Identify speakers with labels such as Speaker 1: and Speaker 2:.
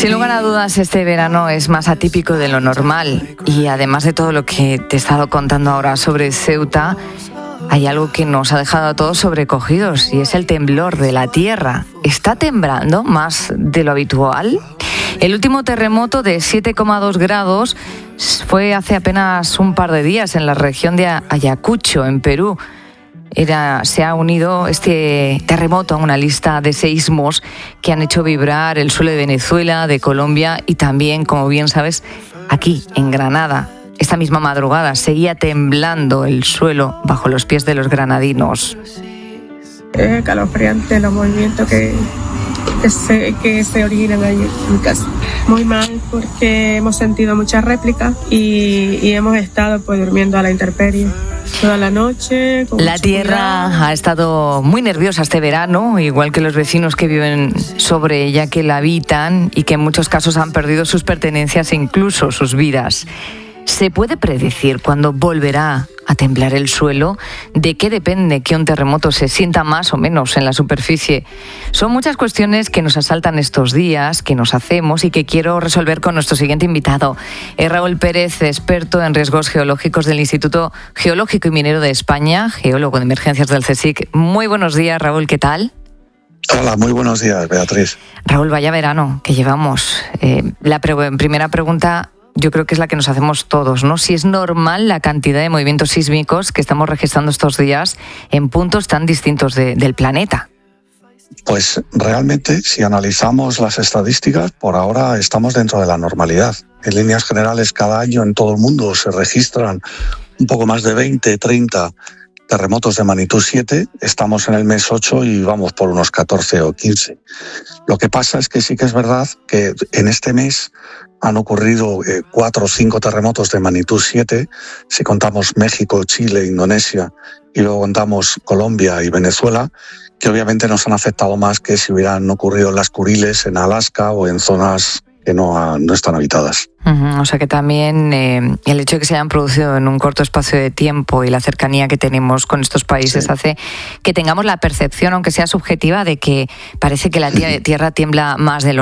Speaker 1: Sin lugar a dudas, este verano es más atípico de lo normal y además de todo lo que te he estado contando ahora sobre Ceuta, hay algo que nos ha dejado a todos sobrecogidos y es el temblor de la tierra. ¿Está temblando más de lo habitual? El último terremoto de 7,2 grados fue hace apenas un par de días en la región de Ayacucho, en Perú. Se ha unido este terremoto a una lista de seísmos que han hecho vibrar el suelo de Venezuela, de Colombia y también, como bien sabes, aquí en Granada. Esta misma madrugada seguía temblando el suelo bajo los pies de los granadinos.
Speaker 2: Es escalofriante los movimientos que se originan ahí en mi casa. Muy mal porque hemos sentido muchas réplicas y hemos estado durmiendo a la intemperie toda la noche.
Speaker 1: La tierra ha estado muy nerviosa este verano, igual que los vecinos que viven sobre ella, que la habitan y que en muchos casos han perdido sus pertenencias e incluso sus vidas. ¿Se puede predecir cuándo volverá a temblar el suelo? ¿De qué depende que un terremoto se sienta más o menos en la superficie? Son muchas cuestiones que nos asaltan estos días, que nos hacemos y que quiero resolver con nuestro siguiente invitado. Es Raúl Pérez, experto en riesgos geológicos del Instituto Geológico y Minero de España, geólogo de emergencias del CSIC. Muy buenos días, Raúl, ¿qué tal?
Speaker 3: Hola, muy buenos días, Beatriz.
Speaker 1: Raúl, vaya verano que llevamos. Primera pregunta, yo creo que es la que nos hacemos todos, ¿no? Si es normal la cantidad de movimientos sísmicos que estamos registrando estos días en puntos tan distintos del planeta.
Speaker 3: Pues realmente, si analizamos las estadísticas, por ahora estamos dentro de la normalidad. En líneas generales, cada año en todo el mundo se registran un poco más de 20, 30 terremotos de magnitud 7. Estamos en el mes 8 y vamos por unos 14 o 15. Lo que pasa es que sí que es verdad que en este mes han ocurrido 4 o 5 terremotos de magnitud 7, si contamos México, Chile, Indonesia, y luego contamos Colombia y Venezuela, que obviamente nos han afectado más que si hubieran ocurrido en las Kuriles, en Alaska o en zonas que no están habitadas.
Speaker 1: O sea que también el hecho de que se hayan producido en un corto espacio de tiempo y la cercanía que tenemos con estos países hace que tengamos la percepción, aunque sea subjetiva, de que parece que la tierra tiembla más de lo